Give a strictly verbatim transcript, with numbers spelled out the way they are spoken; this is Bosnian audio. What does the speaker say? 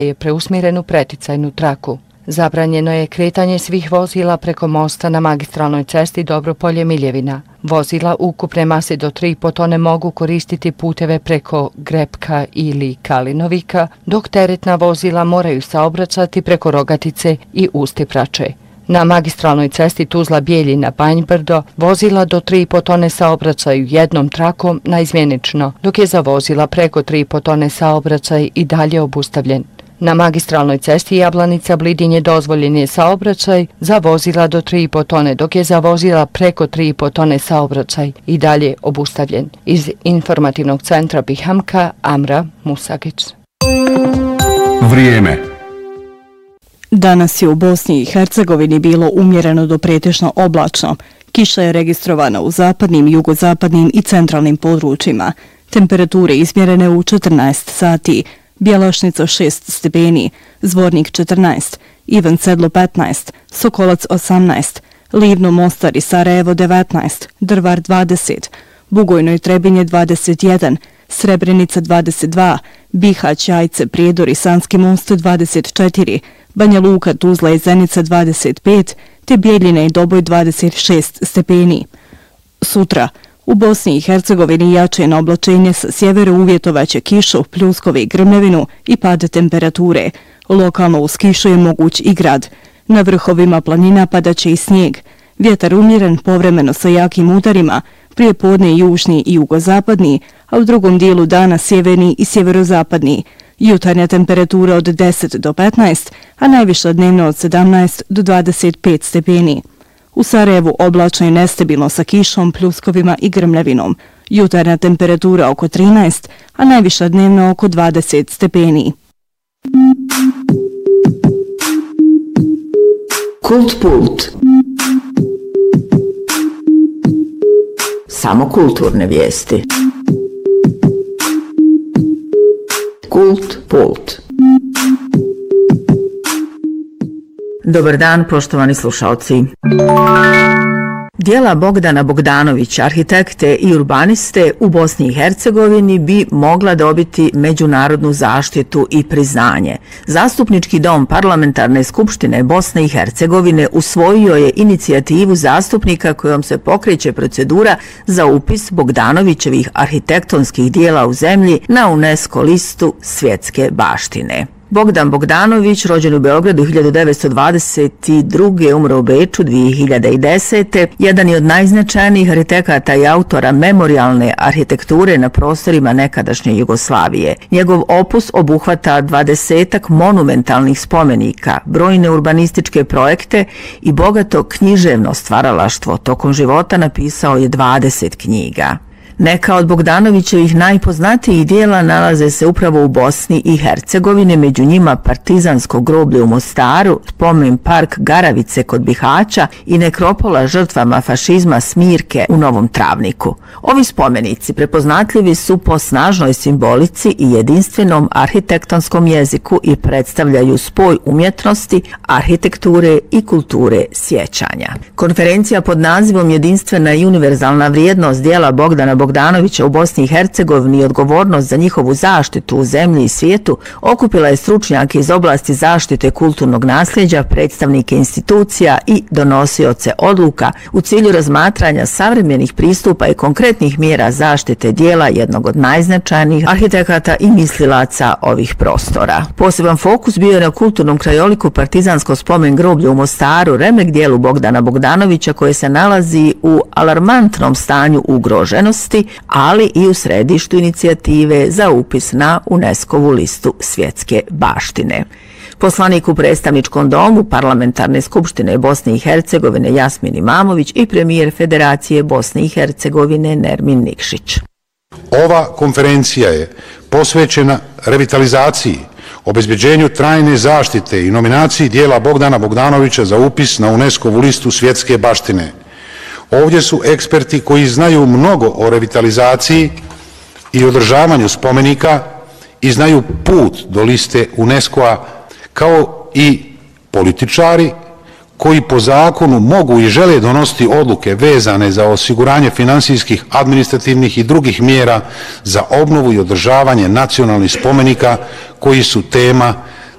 je preusmjeren u preticajnu traku. Zabranjeno je kretanje svih vozila preko mosta na magistralnoj cesti Dobropolje-Miljevina. Vozila ukupne mase do tri i po tone mogu koristiti puteve preko Grepka ili Kalinovika, dok teretna vozila moraju saobraćati preko Rogatice i Ustiprače. Na magistralnoj cesti Tuzla-Bijeljina-Banjbrdo vozila do tri i po tone saobraćaju jednom trakom naizmjenično, dok je za vozila preko tri i po tone saobraćaj i dalje obustavljen. Na magistralnoj cesti Jablanica-Blidinje dozvoljen je saobraćaj za vozila do tri i po tone, dok je za vozila preko tri i po tone saobraćaj i dalje obustavljen. Iz informativnog centra Bihamka, Amra Musagić. Vrijeme. Danas je u Bosni i Hercegovini bilo umjereno do pretežno oblačno. Kiša je registrovana u zapadnim, jugozapadnim i centralnim područjima. Temperature izmjerene u četrnaest sati. Bjelašnica šest stepeni, Zvornik četrnaest, Ivan Sedlo petnaest, Sokolac osamnaest, Livno, Mostar i Sarajevo devetnaest, Drvar dvadeset, Bugojno i Trebinje dvadeset jedan, Srebrenica dvadeset dva, Bihać, Jajce, Prijedor i Sanski Most dvadeset četiri, Banja Luka, Tuzla i Zenica dvadeset pet, te Bijeljina i Doboj dvadeset šest stepeni. Sutra, u Bosni i Hercegovini jačeno oblačenje sa sjevera uvjetovaće kišu, pljuskove i grmljevinu i pad temperature. Lokalno uz kišu je moguć i grad. Na vrhovima planina padaće i snijeg. Vjetar umjeren povremeno sa jakim udarima, prije podne južni i jugozapadni, a u drugom dijelu dana sjeverni i sjeverozapadni. Jutarnja temperatura od deset do petnaest, a najviša dnevno od sedamnaest do dvadeset pet stepeni. U Sarajevu oblačno i nestabilno sa kišom, pljuskovima i grmljavinom. Jutarnja temperatura oko trinaest, a najviša dnevno oko dvadeset stepeni. Kultpult. Samo kulturne vijesti. Kultpult. Dobar dan, poštovani slušalci. Djela Bogdana Bogdanovića, arhitekte i urbaniste u Bosni i Hercegovini bi mogla dobiti međunarodnu zaštitu i priznanje. Zastupnički dom Parlamentarne skupštine Bosne i Hercegovine usvojio je inicijativu zastupnika kojom se pokreće procedura za upis Bogdanovićevih arhitektonskih djela u zemlji na UNESCO listu svjetske baštine. Bogdan Bogdanović, rođen u Beogradu hiljadu devetsto dvadeset druge. umro u Beču dvije hiljade desete. jedan je od najznačajnijih arhitekata i autora memorijalne arhitekture na prostorima nekadašnje Jugoslavije. Njegov opus obuhvata dvadesetak monumentalnih spomenika, brojne urbanističke projekte i bogato književno stvaralaštvo. Tokom života napisao je dvadeset knjiga. Neka od Bogdanovićevih najpoznatijih dijela nalaze se upravo u Bosni i Hercegovini, među njima Partizansko groblje u Mostaru, spomen park Garavice kod Bihaća i nekropola žrtvama fašizma Smirke u Novom Travniku. Ovi spomenici prepoznatljivi su po snažnoj simbolici i jedinstvenom arhitektonskom jeziku i predstavljaju spoj umjetnosti, arhitekture i kulture sjećanja. Konferencija pod nazivom Jedinstvena i univerzalna vrijednost djela Bogdana Bogdanovića u Bosni i Hercegovini i odgovornost za njihovu zaštitu u zemlji i svijetu okupila je stručnjake iz oblasti zaštite kulturnog nasljeđa, predstavnike institucija i donosioce odluka u cilju razmatranja savremenih pristupa i konkretnih mjera zaštite djela jednog od najznačajnijih arhitekata i mislilaca ovih prostora. Poseban fokus bio je na kulturnom krajoliku Partizansko spomen groblje u Mostaru, remek dijelu Bogdana Bogdanovića koje se nalazi u alarmantnom stanju ugroženosti, ali i u središtu inicijative za upis na UNESCO-vu listu svjetske baštine. Poslanik u predstavničkom domu Parlamentarne skupštine Bosne i Hercegovine Jasmin Imamović i premijer Federacije Bosne i Hercegovine Nermin Nikšić. Ova konferencija je posvećena revitalizaciji, obezbeđenju trajne zaštite i nominaciji dijela Bogdana Bogdanovića za upis na UNESCO-vu listu svjetske baštine. Ovdje su eksperti koji znaju mnogo o revitalizaciji i održavanju spomenika i znaju put do liste UNESCO-a, kao i političari koji po zakonu mogu i žele donositi odluke vezane za osiguranje finansijskih, administrativnih i drugih mjera za obnovu i održavanje nacionalnih spomenika koji su tema